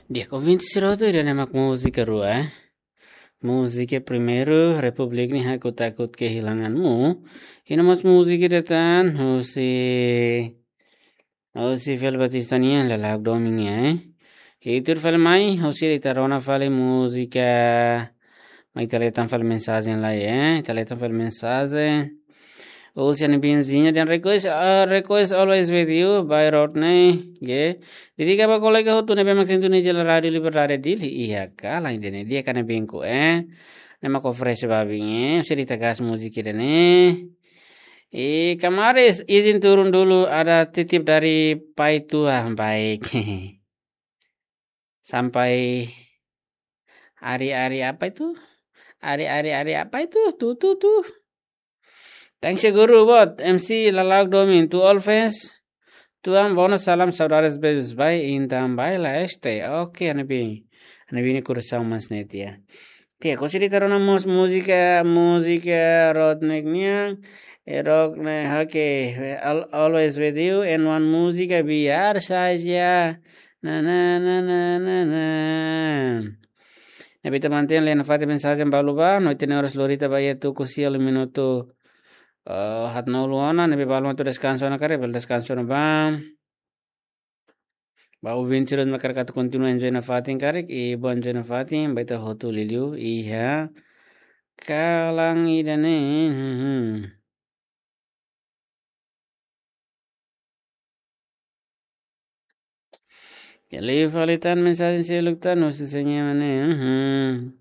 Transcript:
Dia convinceroto dia nemak música rua. Música primeiro, Republik ni aku takut kehilanganmu. Ini mas música detan, Hosi fel batistania la lockdown eh. Itur fel mai, hosi ritarona fale música. Mas italetan fel mensagem lá italetan fel mensagem. Ocean Benzinha dan request always with you by Rodney ye didi ka ba kolega ho tune bemak sintu ni jela radio liber radio dil iya ka lain dene dia kana bengko nama ko fresh babinge cerita gas musik dene kemarin izin turun dulu ada titip dari Pai tua baik sampai hari-hari apa itu hari-hari apa itu tuh Thanks ya guru buat MC Lalak Domin to all fans. Tuan bonus salam saudara bezos bay intam bay la este. Oke anabi ini kursang mas net ya. Oke, kau sih ditaruh nama musika rodneknya. Rock ne oke always with you and one musika biar saja. Na. Nabi teman-teman lain fati mensagem baluba. No tiene horas lorita vaya tu kusial minuto. Hat no luana nabi balma tu descanso na kare bel descanso na bam bau vincere na kare kat continue enjoy na fatin kare I bo enjoy na fatin baita hotu liliu iha kalang idane ya le falitan mensaje se lukta no se seña mane